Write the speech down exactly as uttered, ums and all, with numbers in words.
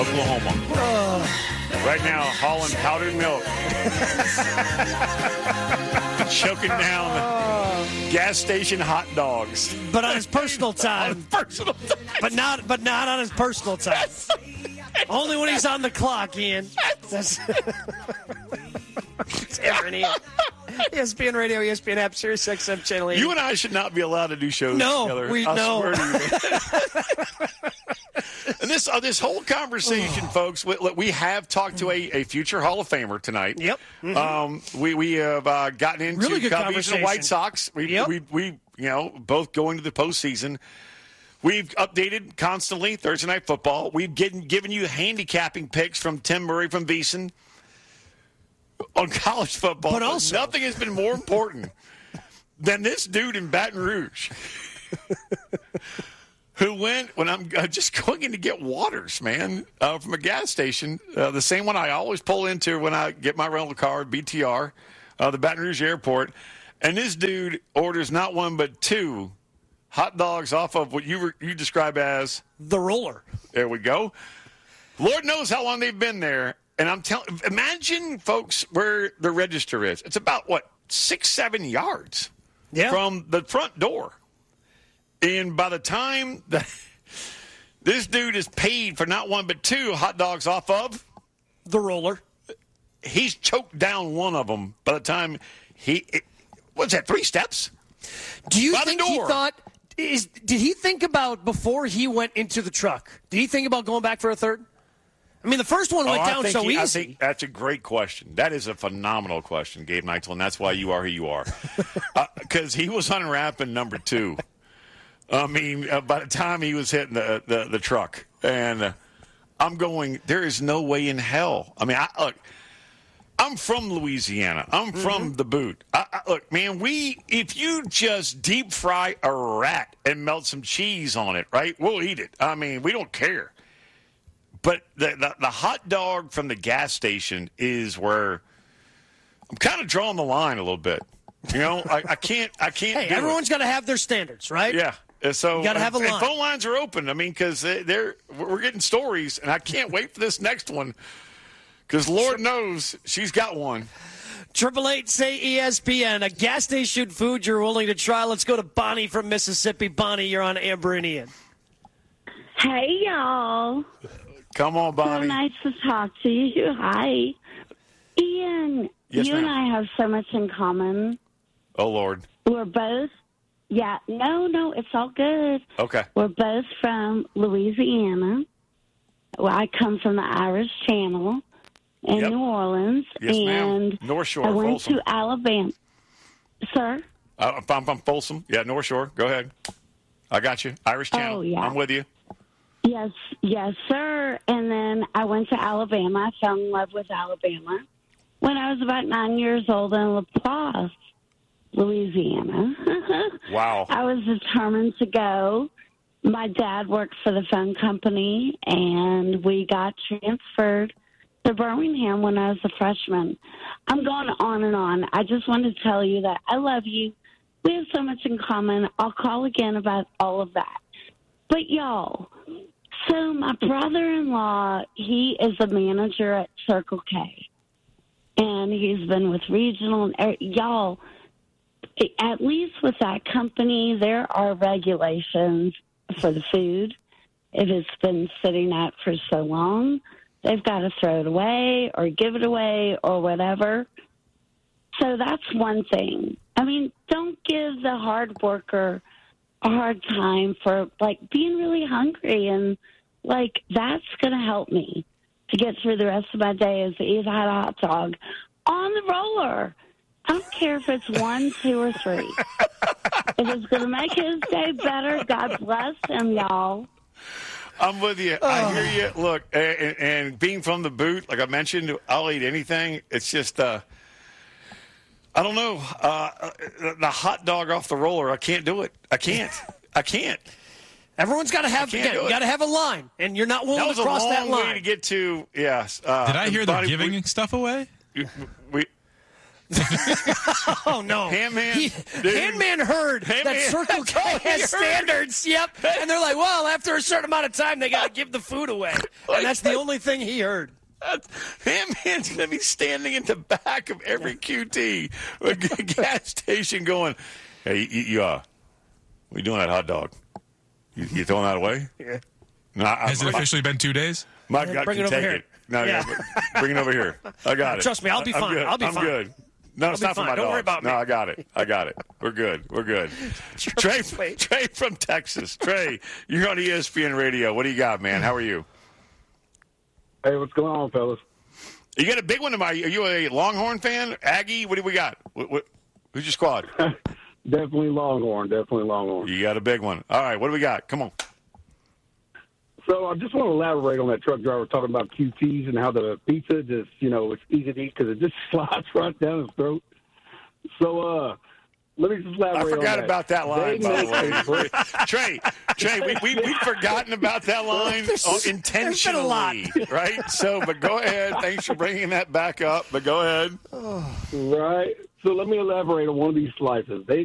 Oklahoma. Right now, hauling powdered milk. Choking down gas station hot dogs. But on his personal time. On his personal time. But not but not on his personal time. Only when he's on the clock, Ian. That's it's Aaron, Ian. E S P N Radio, E S P N App, Sirius X M Channel eight. You and I should not be allowed to do shows no, together. We, I no, swear to you. And this uh, this whole conversation, folks, we, look, we have talked to a, a future Hall of Famer tonight. Yep. Mm-hmm. Um, we we have uh, gotten into really good Cubbies and White Sox. We, yep. we we you know both going to the postseason. We've updated constantly Thursday Night Football. We've given given you handicapping picks from Tim Murray from VEASAN on college football. But also, nothing has been more important than this dude in Baton Rouge. Who went when I'm uh, just going in to get waters, man, uh, from a gas station, uh, the same one I always pull into when I get my rental car, B T R, uh, the Baton Rouge Airport. And this dude orders not one but two hot dogs off of what you were, you describe as the roller. There we go. Lord knows how long they've been there. And I'm telling, imagine, folks, where the register is. It's about, what, six, seven yards yeah. from the front door. And by the time that this dude is paid for not one but two hot dogs off of the roller, he's choked down one of them by the time he it, what's that, three steps? Do you by think he thought is did he think about before he went into the truck? Did he think about going back for a third? I mean, the first one went oh, down so he, easy. I think that's a great question. That is a phenomenal question, Gabe Neitzel, and that's why you are who you are. Because uh, he was unwrapping number two. I mean, uh, by the time he was hitting the the, the truck, and uh, I'm going, there is no way in hell. I mean, I, look, I'm from Louisiana. I'm from mm-hmm. the boot. I, I, look, man, we if you just deep fry a rat and melt some cheese on it, right? We'll eat it. I mean, we don't care. But the the, the hot dog from the gas station is where I'm kind of drawing the line a little bit. You know, I, I can't. I can't. Hey, do everyone's it. got to have their standards, right? Yeah. So you got to have a line. And phone lines are open. I mean, because they're we're getting stories, and I can't wait for this next one. Because Lord knows she's got one. Triple eight say E S P N, a gas station food you're willing to try. Let's go to Bonnie from Mississippi. Bonnie, you're on Amber and Ian. Hey, y'all. Come on, Bonnie. So nice to talk to you. Hi. Ian, yes, you ma'am. and I have so much in common. Oh, Lord. We're both, yeah, no, no, it's all good. Okay. We're both from Louisiana. Well, I come from the Irish Channel in yep. New Orleans. Yes, and ma'am. North Shore, I went Folsom. to Alabama. Sir? Uh, I'm from Folsom. Yeah, North Shore. Go ahead. I got you. Irish Channel. Oh, yeah. I'm with you. Yes, yes, sir. And then I went to Alabama. I fell in love with Alabama when I was about nine years old in La Place, Louisiana. Wow. I was determined to go. My dad worked for the phone company, and we got transferred to Birmingham when I was a freshman. I'm going on and on. I just wanted to tell you that I love you. We have so much in common. I'll call again about all of that. But, y'all, so my brother-in-law, he is a manager at Circle K, and he's been with Regional. And y'all, at least with that company, there are regulations for the food. If it's been sitting out for so long, they've got to throw it away or give it away or whatever. So that's one thing. I mean, don't give the hard worker a hard time for, like, being really hungry. And, like, that's going to help me to get through the rest of my day is to eat a hot dog on the roller. I don't care if it's one, two, or three. If it's going to make his day better, God bless him, y'all. I'm with you. Oh. I hear you. Look, and, and being from the boot, like I mentioned, I'll eat anything. It's just, uh, I don't know, uh, the hot dog off the roller. I can't do it. I can't. I can't. Everyone's got to have again, you got to have a line, and you're not willing to cross that line. That was a long way to get to. Yes. Uh, Did I hear they're body, giving we, stuff away? We Oh, no. Handman? He, Dude. Handman heard Handman- that Circle K That's all he has heard. standards. Yep. And they're like, well, after a certain amount of time, they got to give the food away. And that's the only thing he heard. Handman's going to be standing in the back of every Q T or g- gas station going, hey, you, you, uh, what you doing that hot dog? You, you throwing that away? Yeah. No, I, Has it my, officially been two days? my Yeah, gut bring can it over take here. it. No, Yeah. yeah. Bring it over here. I got it. Trust me, I'll be I'm fine. good. I'll be I'm fine. good. No, it's be not for fine. my Don't dogs. worry about no, me. I got it. I got it. We're good. We're good. Trey, Trey from Texas. Trey, you're on E S P N Radio. What do you got, man? How are you? Hey, what's going on, fellas? You got a big one. Are you, are you a Longhorn fan? Aggie? What do we got? What, what, who's your squad? Definitely Longhorn. Definitely Longhorn. You got a big one. All right, what do we got? Come on. So I just want to elaborate on that truck driver talking about Q Ts and how the pizza just, you know, it's easy to eat because it just slides right down his throat. So uh, let me just elaborate I on forgot that. about that line, They by the make way. a break- Trey, Trey, we, we, we've forgotten about that line oh, intentionally, lot. right? So, but go ahead. Thanks for bringing that back up, but go ahead. Right. So let me elaborate on one of these slices. They